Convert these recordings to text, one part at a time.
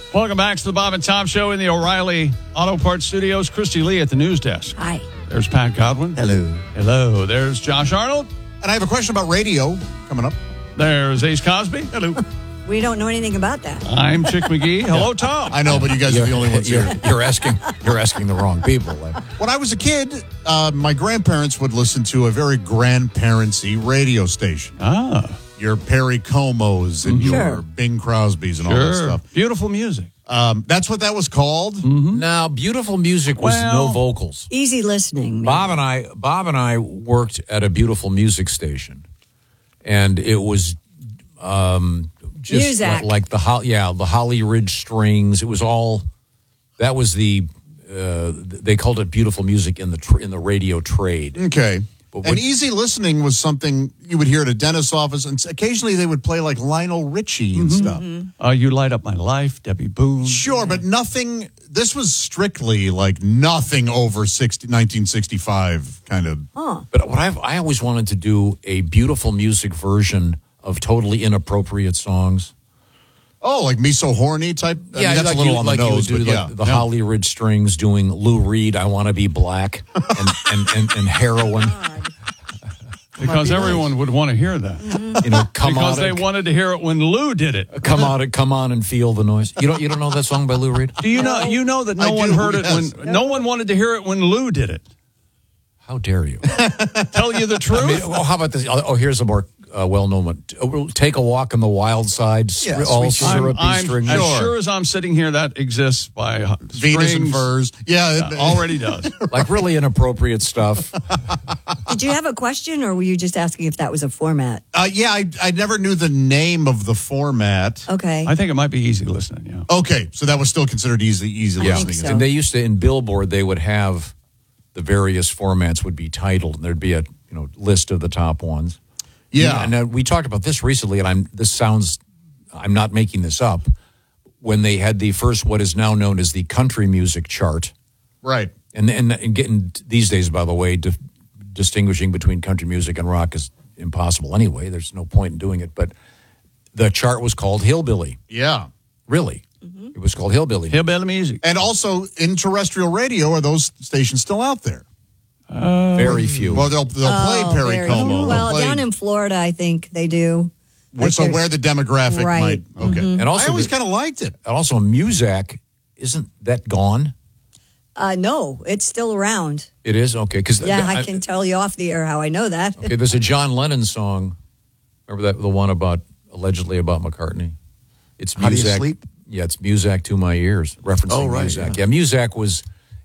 Welcome back to the Bob and Tom Show in the O'Reilly Auto Parts Studios. Christy Lee at the news desk. Hi. There's Pat Godwin. Hello. Hello. There's Josh Arnold. And I have a question about radio coming up. There's Ace Cosby. Hello. We don't know anything about that. I'm Chick McGee. Hello, Tom. I know, but you guys are the only ones here. You're asking the wrong people. When I was a kid, my grandparents would listen to a very grandparentsy radio station. Ah. Your Perry Comos and your Sure. Bing Crosbys and all that stuff. Beautiful music. That's what that was called? Mm-hmm. Now, beautiful music was no vocals. Easy listening. maybe. Bob and I worked at a beautiful music station, and it was just Muzak. like the Holly Ridge Strings. It was all that was the they called it beautiful music in the radio trade. Okay. But And easy listening was something you would hear at a dentist's office, and occasionally they would play like Lionel Richie and stuff. You Light Up My Life, Debbie Boone. Sure, but nothing. This was strictly like nothing over 1965 kind of. But what I always wanted to do a beautiful music version of totally inappropriate songs. Oh, like Me So Horny type? I mean, that's like a little you, on the like nose, you would do, but yeah. like the Holly Ridge Strings doing Lou Reed, I Want to Be Black, and Heroin. Because everyone would want to hear that. You know, come Because on, they wanted to hear it when Lou did it. come on and feel the noise. You don't know that song by Lou Reed? Do you know? You know that no I one do, heard yes. it when no one wanted to hear it when Lou did it. How dare you? Tell you the truth. I mean, well, how about this? Oh, here's a more well-known one. Take a Walk on the Wild Side. Yeah, all sweet syrupy I'm strings. as sure as I'm sitting here, that exists by Venus and Strings. Furs. Yeah. Already does. Like really inappropriate stuff. Did you have a question, or were you just asking if that was a format? I never knew the name of the format. Okay. I think it might be easy listening. Yeah. Okay, so that was still considered easy Yeah. listening. so. And they used to, in Billboard, they would have the various formats would be titled, and there'd be a list of the top ones. Yeah. And we talked about this recently, and I'm not making this up, when they had the first, what is now known as the country music chart. Right. And getting these days, by the way, distinguishing between country music and rock is impossible anyway. There's no point in doing it. But the chart was called Hillbilly. Yeah. Really. It was called Hillbilly. Hillbilly music. And also in terrestrial radio, are those stations still out there? Very few. Well, they'll play Perry very Como. cool. Well, They'll play- down in Florida, I think they do. so where the demographic Right. might. Okay. And also I always kind of liked it. And also, Muzak, isn't that gone? No, it's still around. It is? Okay. Cause Yeah, I can tell you off the air how I know that. Okay, there's a John Lennon song. Remember that, the one allegedly about McCartney? It's Muzak. How Do You Sleep? Yeah, it's Muzak to My Ears, referencing Oh, right, Muzak. Yeah, Muzak was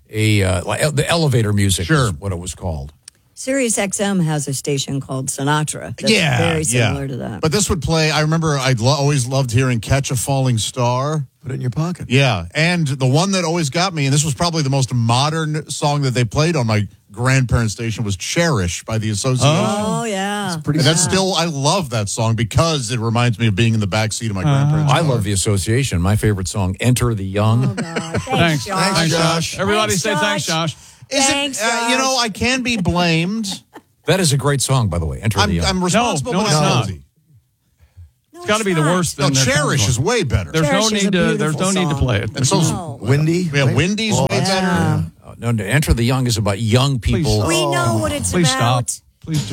the elevator music Sure. is what it was called. Sirius XM has a station called Sinatra. That's very similar to that. But this would play. I remember I always loved hearing "Catch a Falling Star." Put it in your pocket. Yeah, and the one that always got me, and this was probably the most modern song that they played on my grandparents' station, was "Cherish" by the Association. Oh, yeah. Pretty And that's still, I love that song because it reminds me of being in the backseat of my grandparents' I car. love the association. My favorite song, Enter the Young. Oh, God. Thanks. Josh. Thanks, Josh. Everybody Thanks, say Josh. thanks, Josh. Thanks, Josh. I can be blamed. That is a great song, by the way, Enter the Young. I'm responsible, No, but it's I'm not. guilty. It's got to be the worst. No, thing that comes "Cherish" along. is way better. There's Cherish no is a need to. There's no beautiful need to song. play it. And so, No. Windy. yeah, "Windy's" way better. No, Enter the Young is about young people. Please We know what it's Please about. stop. Please.